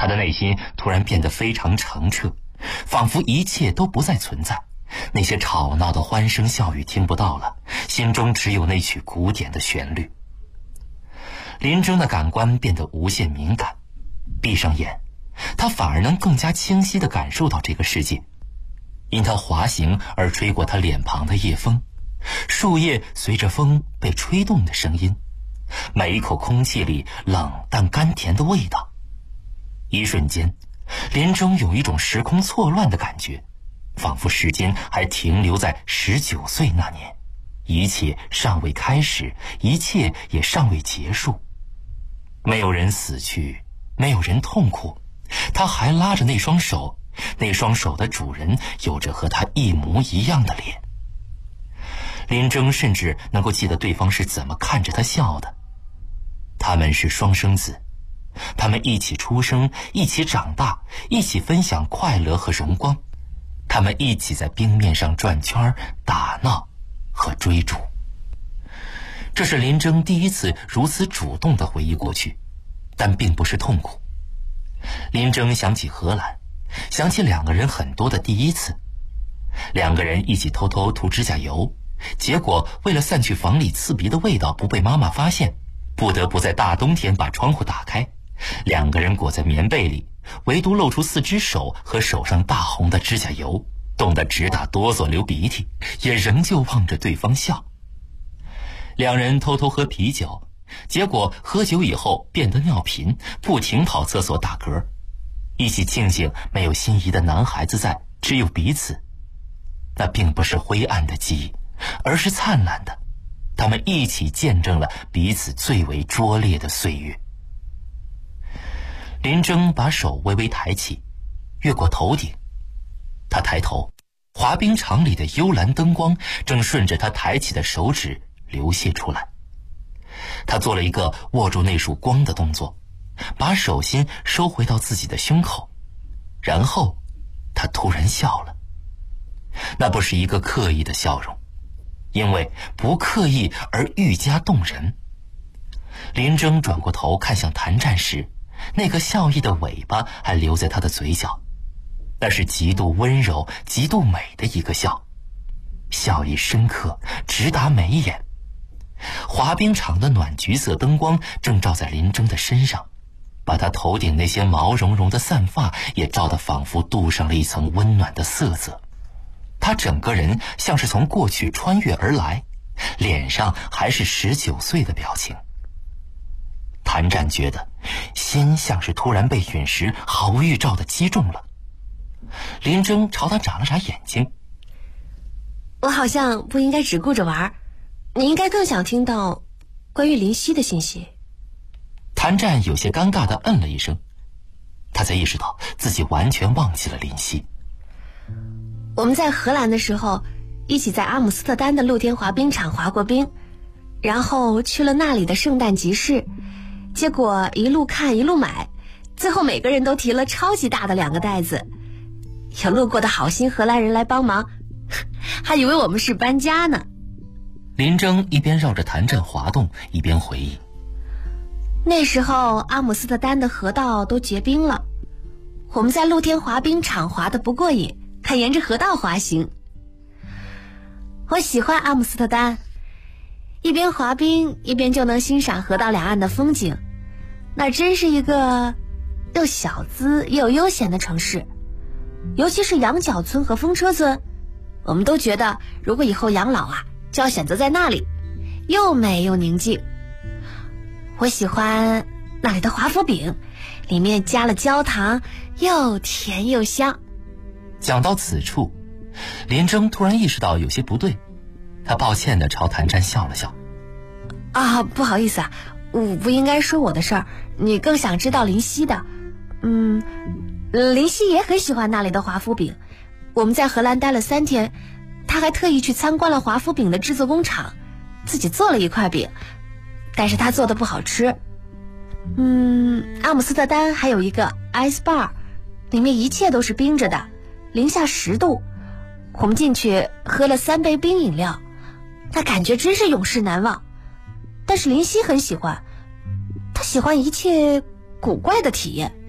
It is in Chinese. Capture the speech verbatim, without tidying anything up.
他的内心突然变得非常澄澈，仿佛一切都不再存在，那些吵闹的欢声笑语听不到了，心中只有那曲古典的旋律。林征的感官变得无限敏感，闭上眼，他反而能更加清晰地感受到这个世界。因他滑行而吹过他脸庞的夜风，树叶随着风被吹动的声音，每一口空气里冷但甘甜的味道。一瞬间，林征有一种时空错乱的感觉，仿佛时间还停留在十九岁那年，一切尚未开始，一切也尚未结束。没有人死去，没有人痛苦，他还拉着那双手，那双手的主人有着和他一模一样的脸。林征甚至能够记得对方是怎么看着他笑的。他们是双生子，他们一起出生，一起长大，一起分享快乐和荣光，他们一起在冰面上转圈、打闹和追逐。这是林征第一次如此主动地回忆过去，但并不是痛苦。林征想起荷兰，想起两个人很多的第一次。两个人一起偷偷涂指甲油，结果为了散去房里刺鼻的味道不被妈妈发现，不得不在大冬天把窗户打开，两个人裹在棉被里，唯独露出四只手和手上大红的指甲油，冻得直打哆嗦流鼻涕，也仍旧望着对方笑。两人偷偷喝啤酒，结果喝酒以后变得尿频，不停跑厕所打嗝。一起庆幸没有心仪的男孩子在，只有彼此。那并不是灰暗的记忆，而是灿烂的，他们一起见证了彼此最为拙劣的岁月。林征把手微微抬起，越过头顶。他抬头，滑冰场里的幽蓝灯光正顺着他抬起的手指流泻出来。他做了一个握住那束光的动作，把手心收回到自己的胸口，然后他突然笑了。那不是一个刻意的笑容，因为不刻意而愈加动人。林征转过头看向谭战时，那个笑意的尾巴还留在他的嘴角，那是极度温柔极度美的一个笑，笑意深刻直达眉眼。滑冰场的暖橘色灯光正照在林征的身上，把他头顶那些毛茸茸的散发也照得仿佛镀上了一层温暖的色泽。他整个人像是从过去穿越而来，脸上还是十九岁的表情。谭战觉得心像是突然被陨石毫无预兆地击中了。林征朝他眨了眨眼睛， 我好像不应该只顾着玩，你应该更想听到关于林夕的信息。 谭战有些尴尬地嗯了一声，他才意识到自己完全忘记了林夕。 我们在荷兰的时候一起在阿姆斯特丹的露天滑冰场滑过冰，然后去了那里的圣诞集市，结果一路看一路买，最后每个人都提了超级大的两个袋子。有路过的好心荷兰人来帮忙，还以为我们是搬家呢。 林征一边绕着谭战滑动，一边回忆， 那时候阿姆斯特丹的河道都结冰了，我们在露天滑冰场滑得不过瘾，还沿着河道滑行。我喜欢阿姆斯特丹，一边滑冰一边就能欣赏河道两岸的风景，那真是一个又小资又悠闲的城市。尤其是羊角村和风车村，我们都觉得如果以后养老啊，就要选择在那里，又美又宁静。我喜欢那里的华夫饼，里面加了焦糖，又甜又香。 讲到此处，林征突然意识到有些不对，他抱歉地朝谭战笑了笑。 啊，不好意思啊，我不应该说我的事儿，你更想知道林夕的。嗯，林夕也很喜欢那里的华夫饼，我们在荷兰待了三天，他还特意去参观了华夫饼的制作工厂，自己做了一块饼，但是他做的不好吃。嗯，阿姆斯特丹还有一个 ice bar， 里面一切都是冰着的，零下十度，我们进去喝了三杯冰饮料，那感觉真是永世难忘。但是林夕很喜欢，他喜欢一切古怪的体验。